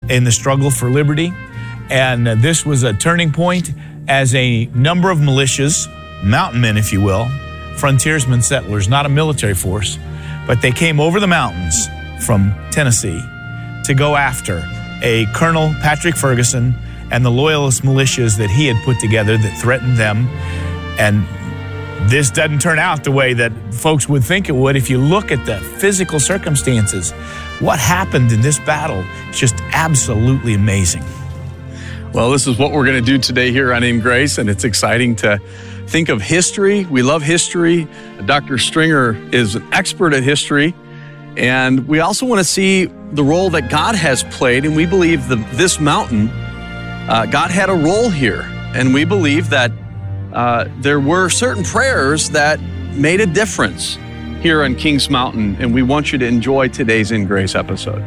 in the struggle for liberty. And this was a turning point as a number of militias, mountain men, if you will, frontiersmen, settlers, not a military force, but they came over the mountains from Tennessee to go after a Colonel Patrick Ferguson and the Loyalist militias that he had put together that threatened them. And this doesn't turn out the way that folks would think it would. If you look at the physical circumstances, what happened in this battle is just absolutely amazing. Well, this is what we're going to do today here on In Grace, and it's exciting to think of history. We love history. Dr. Stringer is an expert at history, and we also want to see the role that God has played, and we believe that this mountain, God had a role here, and we believe that there were certain prayers that made a difference here on Kings Mountain, and we want you to enjoy today's In Grace episode.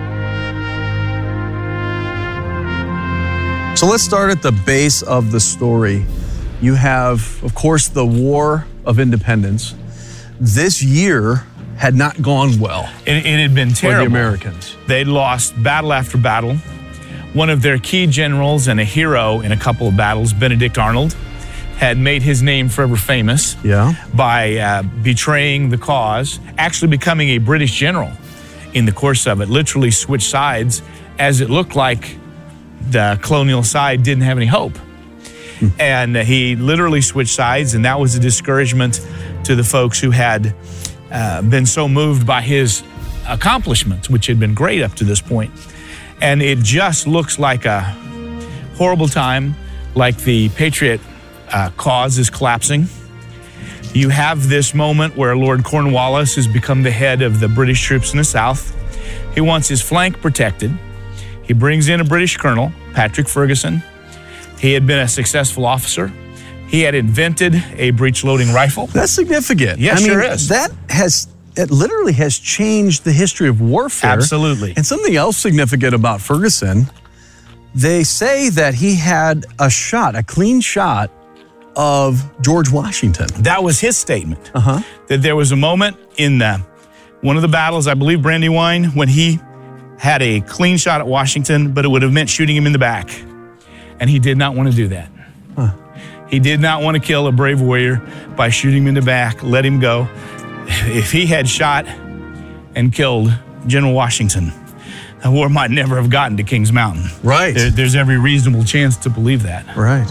So let's start at the base of the story. You have, of course, the War of Independence. This year had not gone well. It had been terrible. For the Americans. They'd lost battle after battle. One of their key generals and a hero in a couple of battles, Benedict Arnold, had made his name forever famous by betraying the cause, actually becoming a British general in the course of it, literally switched sides as it looked like the colonial side didn't have any hope. And he literally switched sides, and that was a discouragement to the folks who had been so moved by his accomplishments, which had been great up to this point. And it just looks like a horrible time, like the Patriot cause is collapsing. You have this moment where Lord Cornwallis has become the head of the British troops in the South. He wants his flank protected. He brings in a British colonel, Patrick Ferguson. He had been a successful officer. He had invented a breech-loading rifle. That's significant. Yes, sure is. It literally has changed the history of warfare. Absolutely. And something else significant about Ferguson, they say that he had a clean shot of George Washington. That was his statement. That there was a moment in one of the battles, I believe Brandywine, when he had a clean shot at Washington, but it would have meant shooting him in the back. And he did not want to do that. He did not want to kill a brave warrior by shooting him in the back, let him go. If he had shot and killed General Washington, the war might never have gotten to Kings Mountain. Right. There's every reasonable chance to believe that. Right.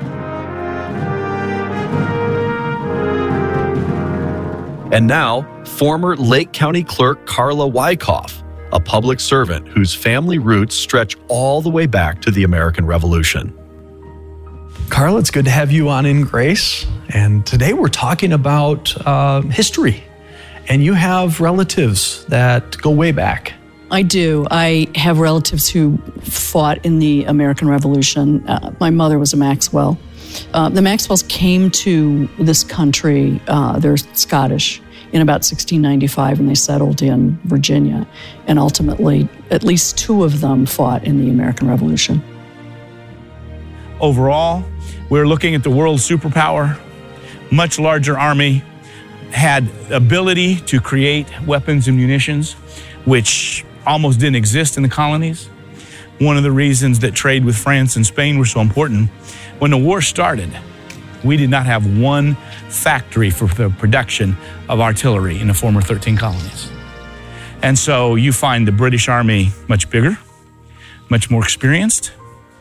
And now, former Lake County Clerk Carla Wyckoff, a public servant whose family roots stretch all the way back to the American Revolution. Carla, it's good to have you on In Grace. And today we're talking about history. And you have relatives that go way back. I do. I have relatives who fought in the American Revolution. My mother was a Maxwell. The Maxwells came to this country, they're Scottish, in about 1695, and they settled in Virginia. And ultimately, at least two of them fought in the American Revolution. Overall, we're looking at the world superpower, much larger army, had ability to create weapons and munitions, which almost didn't exist in the colonies. One of the reasons that trade with France and Spain were so important, when the war started, we did not have one factory for the production of artillery in the former 13 colonies. And so you find the British Army much bigger, much more experienced,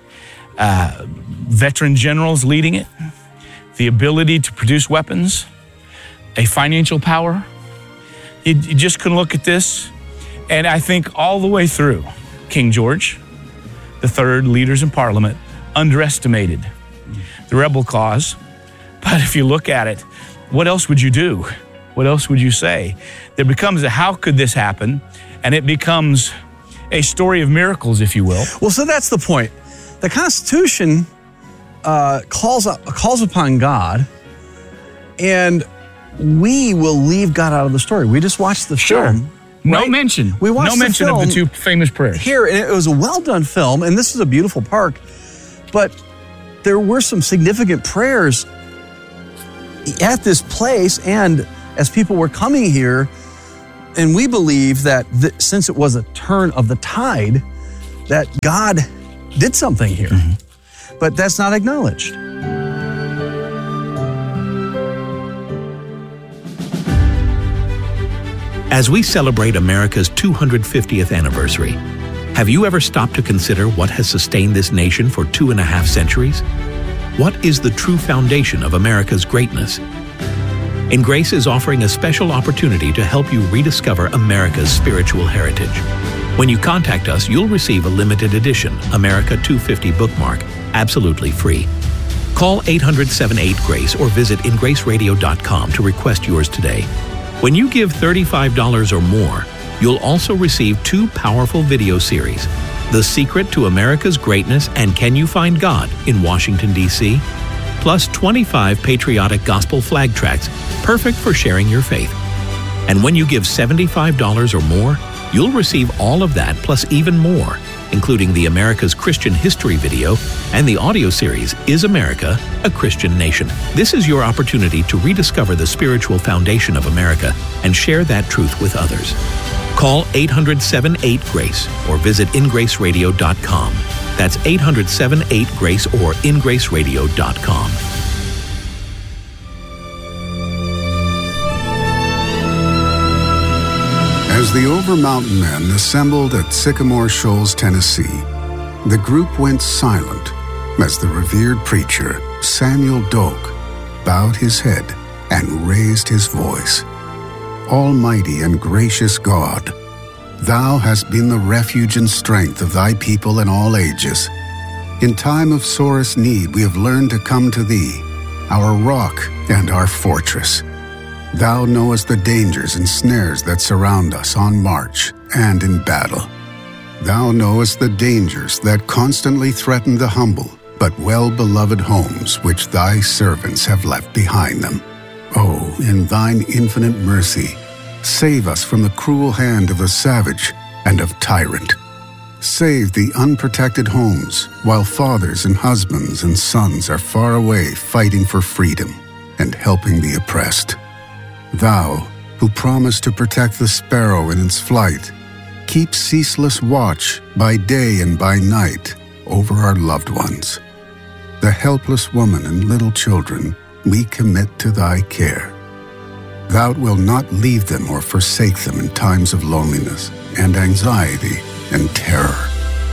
veteran generals leading it, the ability to produce weapons, a financial power. You just can look at this, and I think all the way through, King George III, leaders in Parliament, underestimated the rebel cause. But if you look at it, what else would you do? What else would you say? There becomes a how could this happen? And it becomes a story of miracles, if you will. Well, so that's the point. The Constitution calls upon God, and we will leave God out of the story. We just watched the film. No right? mention. We watched no mention the film of the two famous prayers. Here, and it was a well-done film, and this is a beautiful park, but there were some significant prayers at this place, and as people were coming here, and we believe that since it was a turn of the tide, that God did something here. But that's not acknowledged. As we celebrate America's 250th anniversary, have you ever stopped to consider what has sustained this nation for 2.5 centuries? What is the true foundation of America's greatness? In Grace is offering a special opportunity to help you rediscover America's spiritual heritage. When you contact us, you'll receive a limited edition America 250 bookmark, absolutely free. Call 800-78-GRACE or visit ingraceradio.com to request yours today. When you give $35 or more, you'll also receive 2 powerful video series, The Secret to America's Greatness and Can You Find God in Washington, D.C., plus 25 patriotic gospel flag tracts, perfect for sharing your faith. And when you give $75 or more, you'll receive all of that plus even more, including the America's Christian History video and the audio series, Is America a Christian Nation? This is your opportunity to rediscover the spiritual foundation of America and share that truth with others. Call 800-78-GRACE or visit ingraceradio.com. That's 800-78-GRACE or ingraceradio.com. As the Over-Mountain Men assembled at Sycamore Shoals, Tennessee, the group went silent as the revered preacher, Samuel Doak, bowed his head and raised his voice. Almighty and gracious God, Thou hast been the refuge and strength of Thy people in all ages. In time of sorest need we have learned to come to Thee, our rock and our fortress. Thou knowest the dangers and snares that surround us on march and in battle. Thou knowest the dangers that constantly threaten the humble but well-beloved homes which Thy servants have left behind them. Oh, in Thine infinite mercy, save us from the cruel hand of the savage and of tyrant. Save the unprotected homes while fathers and husbands and sons are far away fighting for freedom and helping the oppressed. Thou, who promised to protect the sparrow in its flight, keep ceaseless watch by day and by night over our loved ones. The helpless woman and little children we commit to Thy care. Thou wilt not leave them or forsake them in times of loneliness and anxiety and terror.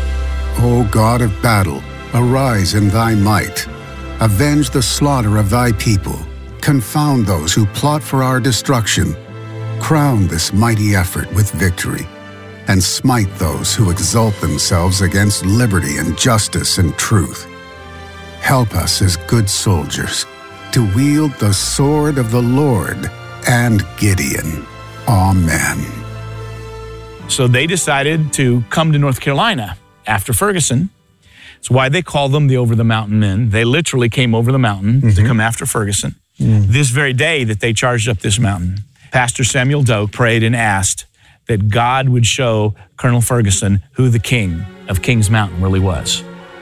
O God of battle, arise in Thy might. Avenge the slaughter of Thy people. Confound those who plot for our destruction. Crown this mighty effort with victory, and smite those who exalt themselves against liberty and justice and truth. Help us as good soldiers to wield the sword of the Lord and Gideon. Amen. So they decided to come to North Carolina after Ferguson. That's why they call them the Over-the-Mountain Men. They literally came over the mountain to come after Ferguson. This very day that they charged up this mountain, Pastor Samuel Doak prayed and asked that God would show Colonel Ferguson who the king of Kings Mountain really was.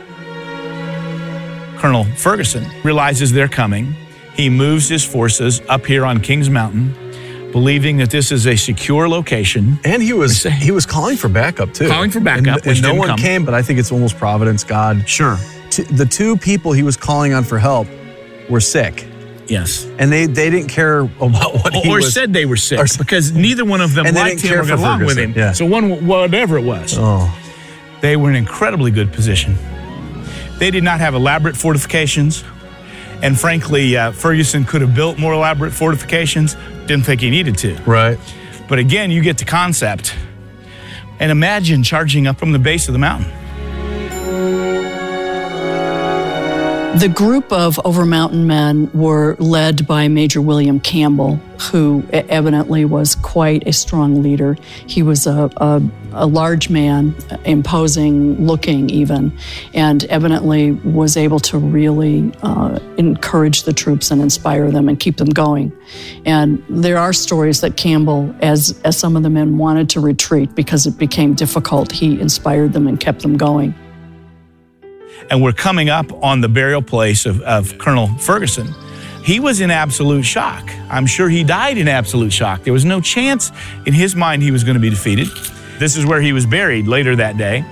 Colonel Ferguson realizes they're coming. He moves his forces up here on Kings Mountain, believing that this is a secure location. And he was calling for backup too. Calling for backup, which and no didn't one come. came, but I think it's almost providence, God. Sure. The 2 people he was calling on for help were sick. Yes. And they didn't care about what he was. Or said they were sick, because neither one of them And they liked didn't him or care got for along with Ferguson. him. Yeah. So whatever it was, they were in an incredibly good position. They did not have elaborate fortifications. And frankly, Ferguson could have built more elaborate fortifications. Didn't think he needed to. Right. But again, you get the concept. And imagine charging up from the base of the mountain. The group of Over-Mountain Men were led by Major William Campbell, who evidently was quite a strong leader. He was a large man, imposing looking even, and evidently was able to really encourage the troops and inspire them and keep them going. And there are stories that Campbell, as some of the men wanted to retreat because it became difficult, he inspired them and kept them going. And we're coming up on the burial place of Colonel Ferguson. He was in absolute shock. I'm sure he died in absolute shock. There was no chance in his mind he was going to be defeated. This is where he was buried later that day.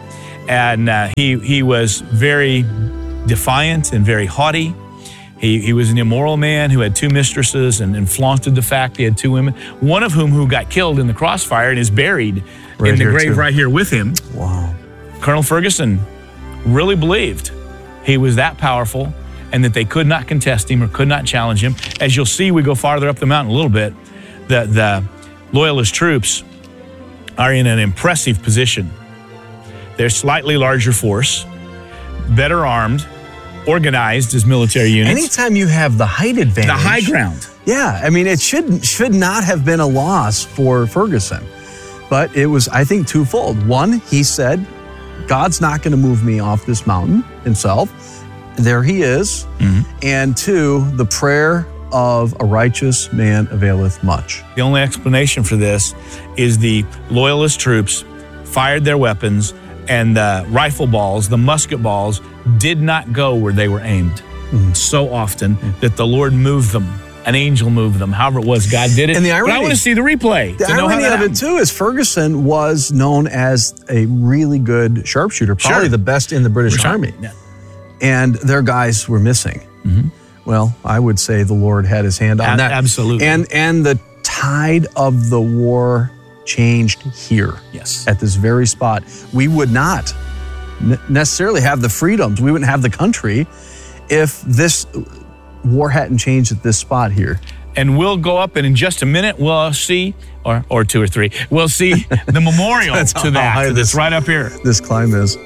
And he was very defiant and very haughty. He was an immoral man who had 2 mistresses and flaunted the fact he had 2 women, one of whom got killed in the crossfire and is buried in the grave right here with him. Wow. Colonel Ferguson really believed he was that powerful and that they could not contest him or could not challenge him. As you'll see, we go farther up the mountain a little bit, the Loyalist troops are in an impressive position. They're slightly larger force, better armed, organized as military units. Anytime you have the height advantage. The high ground. Yeah, I mean, it should not have been a loss for Ferguson. But it was, I think, twofold. One, he said, God's not going to move me off this mountain himself. There he is. Mm-hmm. And 2, the prayer of a righteous man availeth much. The only explanation for this is the Loyalist troops fired their weapons and the rifle balls, the musket balls, did not go where they were aimed so often that the Lord moved them. An angel moved them. However it was, God did it. And the irony, but I want to see the replay. The irony of it, too, is Ferguson was known as a really good sharpshooter, probably the best in the British Army. Yeah. And their guys were missing. Mm-hmm. Well, I would say the Lord had his hand on that. Absolutely. And the tide of the war changed here. Yes. At this very spot. We would not necessarily have the freedoms. We wouldn't have the country if this war hadn't changed at this spot here. And we'll go up, and in just a minute, we'll see, or 2 or 3, we'll see the memorial to that. That's right up here. This climb is.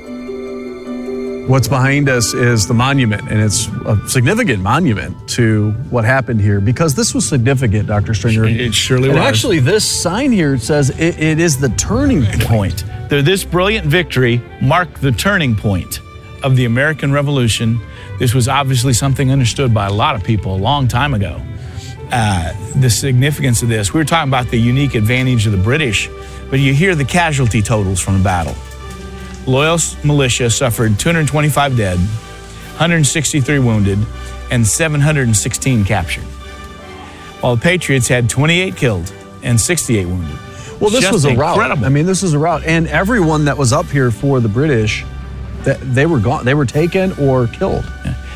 What's behind us is the monument, and it's a significant monument to what happened here, because this was significant, Dr. Stringer. It surely was. And actually, this sign here says it is the turning point. This brilliant victory marked the turning point of the American Revolution. This was obviously something understood by a lot of people a long time ago. The significance of this. We were talking about the unique advantage of the British, but you hear the casualty totals from the battle. Loyalist militia suffered 225 dead, 163 wounded, and 716 captured, while the Patriots had 28 killed and 68 wounded. Well, this was a rout. Incredible. I mean, this was a rout. And everyone that was up here for the British, they were gone. They were taken or killed.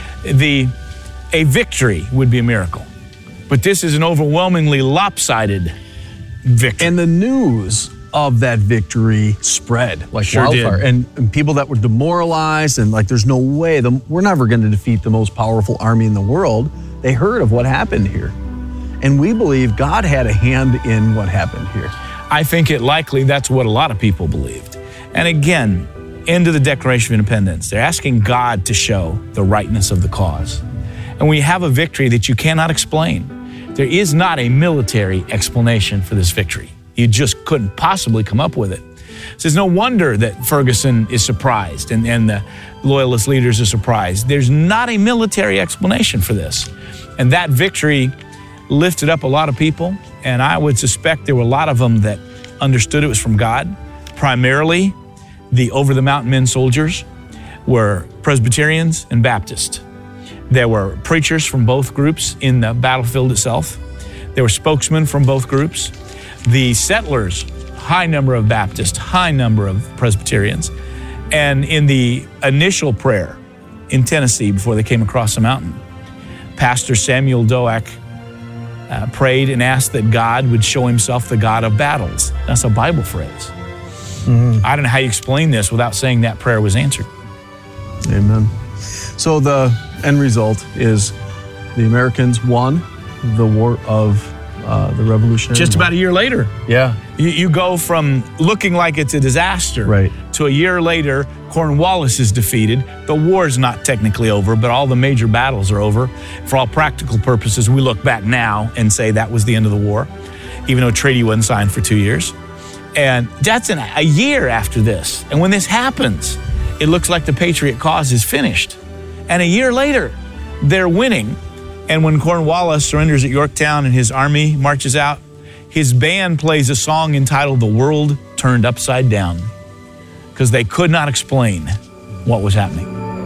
A victory would be a miracle, but this is an overwhelmingly lopsided victory. And the news of that victory spread like wildfire. And people that were demoralized and like, there's no way, we're never going to defeat the most powerful army in the world. They heard of what happened here. And we believe God had a hand in what happened here. I think that's what a lot of people believed. And again, into the Declaration of Independence, they're asking God to show the rightness of the cause. And we have a victory that you cannot explain. There is not a military explanation for this victory. You just couldn't possibly come up with it. So it's no wonder that Ferguson is surprised and the Loyalist leaders are surprised. There's not a military explanation for this. And that victory lifted up a lot of people, and I would suspect there were a lot of them that understood it was from God. Primarily, the over-the-mountain men soldiers were Presbyterians and Baptists. There were preachers from both groups in the battlefield itself. There were spokesmen from both groups. The settlers, high number of Baptists, high number of Presbyterians. And in the initial prayer in Tennessee before they came across the mountain, Pastor Samuel Doak prayed and asked that God would show himself the God of battles. That's a Bible phrase. Mm-hmm. I don't know how you explain this without saying that prayer was answered. Amen. So the end result is the Americans won the war of the Revolutionary Just War. about a year later. Yeah. You go from looking like it's a disaster to a year later, Cornwallis is defeated. The war's not technically over, but all the major battles are over. For all practical purposes, we look back now and say that was the end of the war, even though a treaty wasn't signed for 2 years. And that's a year after this. And when this happens, it looks like the Patriot cause is finished. And a year later, they're winning. And when Cornwallis surrenders at Yorktown and his army marches out, his band plays a song entitled "The World Turned Upside Down," because they could not explain what was happening.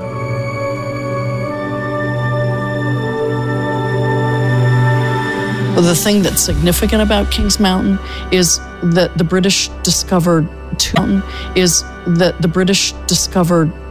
Well, the thing that's significant about Kings Mountain is that the British discovered that the British discovered